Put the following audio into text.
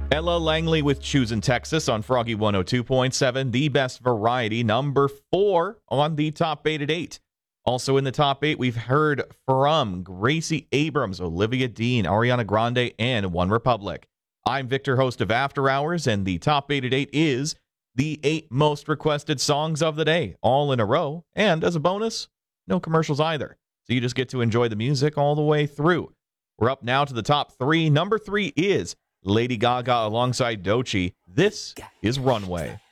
Ella Langley with Choosing Texas on Froggy 102.7, the best variety, number 4 on the top 8 at 8. Also in the top 8, we've heard from Gracie Abrams, Olivia Dean, Ariana Grande, and One Republic. I'm Victor, host of After Hours, and the top 8 at 8 is the 8 most requested songs of the day, all in a row. And as a bonus, no commercials either. So you just get to enjoy the music all the way through. We're up now to the top 3. Number 3 is Lady Gaga alongside Doechii. This is Runway.